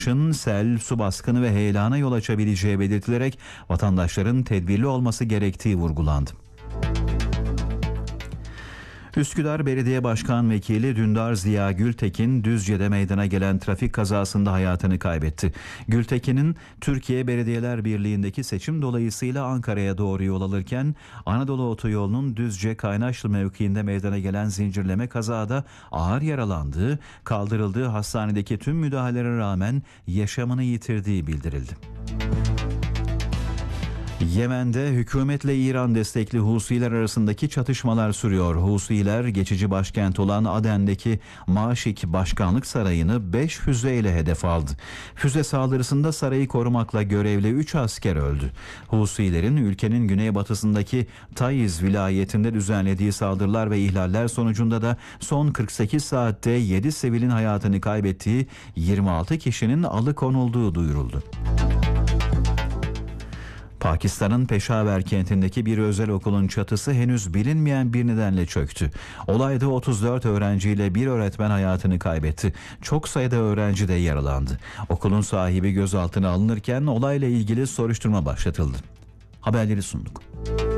sel, su baskını ve heyelana yol açabileceği belirtilerek vatandaşların tedbirli olması gerektiği vurgulandı. Üsküdar Belediye Başkan Vekili Dündar Ziya Gültekin, Düzce'de meydana gelen trafik kazasında hayatını kaybetti. Gültekin'in Türkiye Belediyeler Birliği'ndeki seçim dolayısıyla Ankara'ya doğru yol alırken Anadolu Otoyolu'nun Düzce-Kaynaşlı mevkiinde meydana gelen zincirleme kazada ağır yaralandığı, kaldırıldığı hastanedeki tüm müdahalelere rağmen yaşamını yitirdiği bildirildi. Yemen'de hükümetle İran destekli Husiler arasındaki çatışmalar sürüyor. Husiler geçici başkent olan Aden'deki Maşik Başkanlık Sarayı'nı 5 füzeyle hedef aldı. Füze saldırısında sarayı korumakla görevli 3 asker öldü. Husilerin ülkenin güneybatısındaki Taiz vilayetinde düzenlediği saldırılar ve ihlaller sonucunda da son 48 saatte 7 sivilin hayatını kaybettiği, 26 kişinin alıkonulduğu duyuruldu. Pakistan'ın Peşaver kentindeki bir özel okulun çatısı henüz bilinmeyen bir nedenle çöktü. Olayda 34 öğrenciyle bir öğretmen hayatını kaybetti. Çok sayıda öğrenci de yaralandı. Okulun sahibi gözaltına alınırken olayla ilgili soruşturma başlatıldı. Haberleri sunduk.